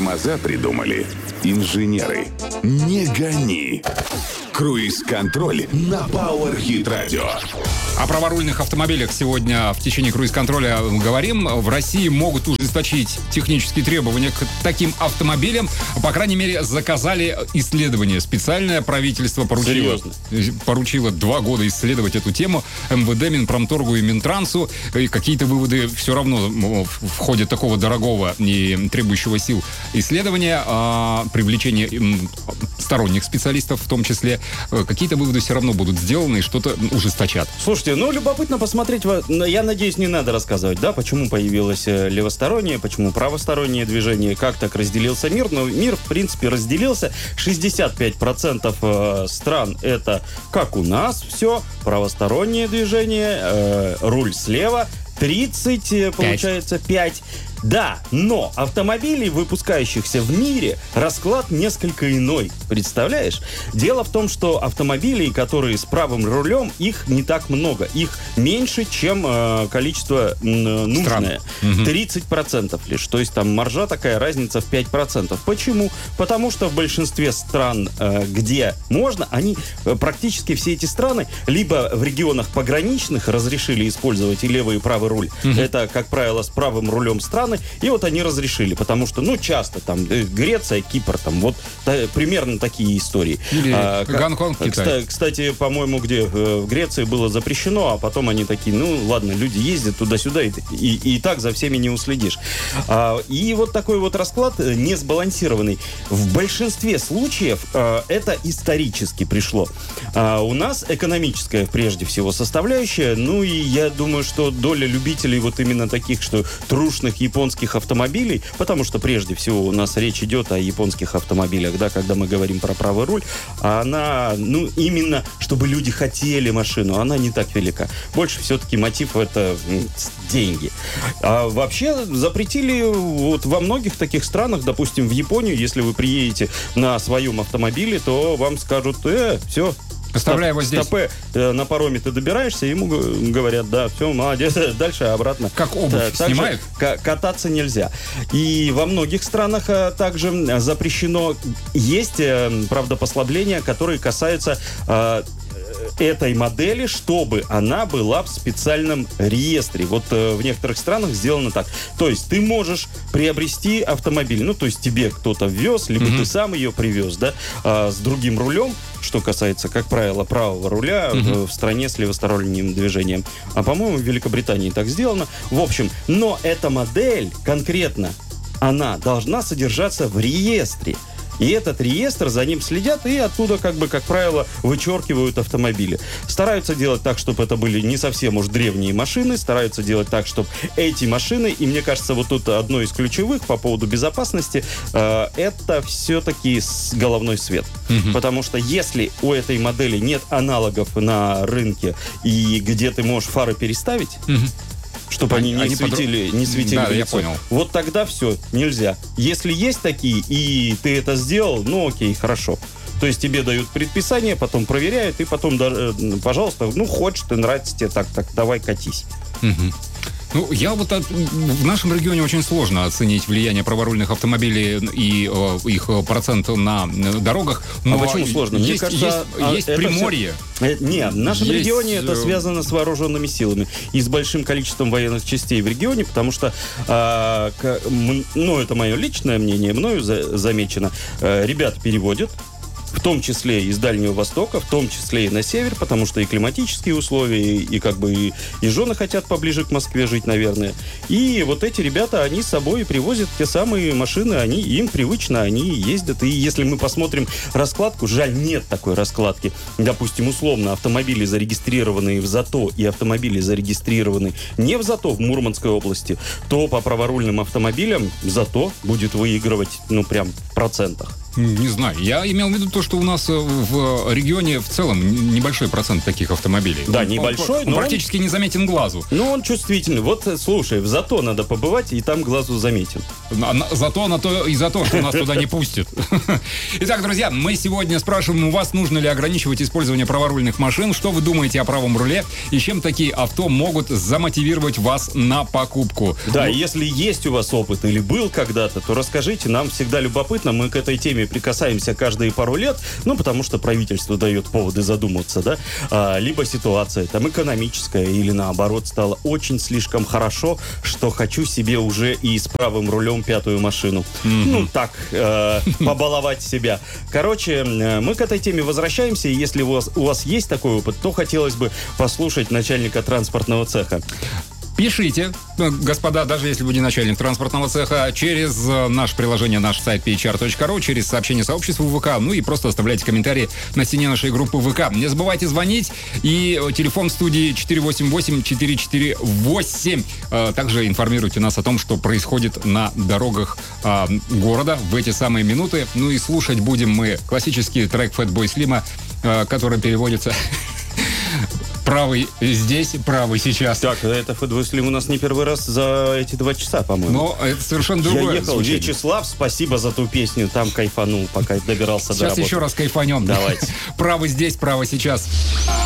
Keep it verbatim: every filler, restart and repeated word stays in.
Тормоза придумали инженеры. Не гони. Круиз-контроль на Power Hit Radio. О праворульных автомобилях сегодня в течение круиз-контроля говорим. В России могут ужесточить технические требования к таким автомобилям. По крайней мере, заказали исследование. Специальное правительство поручило, поручило два года исследовать эту тему. МВД, Минпромторгу и Минтрансу. И какие-то выводы все равно в ходе такого дорогого и требующего сил исследования, а, привлечение сторонних специалистов в том числе, какие-то выводы все равно будут сделаны и что-то ужесточат. Слушайте, ну, любопытно посмотреть. Я надеюсь, не надо рассказывать, да, почему появилось левостороннее, почему правостороннее движение, как так разделился мир. Но мир, в принципе, разделился. шестьдесят пять процентов стран — это, как у нас, все, правостороннее движение, э, руль слева. тридцать, получается, пять. Да, но автомобилей, выпускающихся в мире, расклад несколько иной. Представляешь? Дело в том, что автомобилей, которые с правым рулем, их не так много. Их меньше, чем э, количество э, нужное. тридцать процентов лишь. То есть там маржа такая, разница в пять процентов. Почему? Потому что в большинстве стран, э, где можно, они, э, практически все эти страны, либо в регионах пограничных разрешили использовать и левый, и правый руль. Mm-hmm. Это, как правило, с правым рулем страны. И вот они разрешили, потому что, ну, часто там Греция, Кипр, там вот та, примерно такие истории. Или а, Гонконг, Китай. Кстати, кстати, по-моему, где в Греции было запрещено, а потом они такие, ну, ладно, люди ездят туда-сюда, и, и, и так за всеми не уследишь. А, и вот такой вот расклад не сбалансированный. В большинстве случаев а, это исторически пришло. А, у нас экономическая, прежде всего, составляющая, ну, и я думаю, что доля любителей вот именно таких, что трушных японских автомобилей, потому что прежде всего у нас речь идет о японских автомобилях, да, когда мы говорим про правый руль, она, ну, именно, чтобы люди хотели машину, она не так велика. Больше все-таки мотив — это деньги. А вообще запретили вот во многих таких странах, допустим, в Японию, если вы приедете на своем автомобиле, то вам скажут, э, все, оставляй его здесь. Стопе, э, на пароме ты добираешься, ему говорят, да, все, молодец, дальше обратно. Как обувь да, снимают? К- кататься нельзя. И во многих странах а, также запрещено. Есть, э, правда, послабления, которые касаются э, этой модели, чтобы она была в специальном реестре. Вот э, в некоторых странах сделано так. То есть ты можешь приобрести автомобиль, ну, то есть тебе кто-то ввез, либо mm-hmm. ты сам ее привез, да, э, с другим рулем, что касается, как правило, правого руля mm-hmm. в, в стране с левосторонним движением. А, по-моему, в Великобритании так сделано. В общем, но эта модель конкретно, она должна содержаться в реестре. И этот реестр, за ним следят, и оттуда, как бы, как правило, вычеркивают автомобили. Стараются делать так, чтобы это были не совсем уж древние машины, стараются делать так, чтобы эти машины, и мне кажется, вот тут одно из ключевых по поводу безопасности, э, это все-таки головной свет. Mm-hmm. Потому что если у этой модели нет аналогов на рынке, и где ты можешь фары переставить, mm-hmm. чтобы они, они не они светили, подруг... не светили да, в лицо. Я понял. Вот тогда все, нельзя. Если есть такие, и ты это сделал, ну окей, хорошо. То есть тебе дают предписание, потом проверяют, и потом, пожалуйста, ну хочешь, ты, нравится тебе так, так, давай катись. Угу. Ну, я вот от, в нашем регионе очень сложно оценить влияние праворульных автомобилей и э, их процент на дорогах. Но а почему сложно? Есть, Мне кажется, есть, есть Приморье. Все... Нет, в нашем есть... регионе это связано с вооруженными силами и с большим количеством военных частей в регионе, потому что, э, к, ну, это мое личное мнение, мною за, замечено, э, ребят переводят, в том числе из Дальнего Востока, в том числе и на север, потому что и климатические условия, и, и как бы и, и жены хотят поближе к Москве жить, наверное. И вот эти ребята, они с собой привозят те самые машины, они, им привычно, они ездят. И если мы посмотрим раскладку, жаль, нет такой раскладки. Допустим, условно, автомобили, зарегистрированные в ЗАТО, и автомобили, зарегистрированные не в ЗАТО, в Мурманской области, то по праворульным автомобилям ЗАТО будет выигрывать, ну, прям в процентах. Не знаю. Я имел в виду то, что у нас в регионе в целом небольшой процент таких автомобилей. Да, он, небольшой, он, он но практически он... не заметен глазу. Ну, он чувствительный. Вот, слушай, в Зато надо побывать, и там глазу заметен. На, на, зато на то и за то, что нас туда не пустят. Итак, друзья, мы сегодня спрашиваем у вас, нужно ли ограничивать использование праворульных машин, что вы думаете о правом руле, и чем такие авто могут замотивировать вас на покупку. Да, ну, если есть у вас опыт или был когда-то, то расскажите, нам всегда любопытно, мы к этой теме прикасаемся каждые пару лет, ну, потому что правительство дает поводы задуматься, да, а, либо ситуация там экономическая или наоборот стало очень слишком хорошо, что хочу себе уже и с правым рулем пятую машину. Mm-hmm. Ну, так, э, побаловать себя. Короче, мы к этой теме возвращаемся, и если у вас, у вас есть такой опыт, то хотелось бы послушать начальника транспортного цеха. Пишите, господа, даже если вы не начальник транспортного цеха, через наше приложение, наш сайт пи эйч ар точка ру, через сообщение сообществу ВК, ну и просто оставляйте комментарии на стене нашей группы ВК. Не забывайте звонить, и телефон в студии четыре восемь восемь четыре четыре восемь. Также информируйте нас о том, что происходит на дорогах города в эти самые минуты. Ну и слушать будем мы классический трек Fatboy Slim, который переводится... Правый здесь, правый сейчас. Так, это Fatboy Slim у нас не первый раз за эти два часа, по-моему. Но это совершенно другое. Я ехал, звучание. Вячеслав, спасибо за ту песню, там кайфанул, пока добирался сейчас до работы. Сейчас еще раз кайфанем. Давайте. Правый здесь, правый сейчас.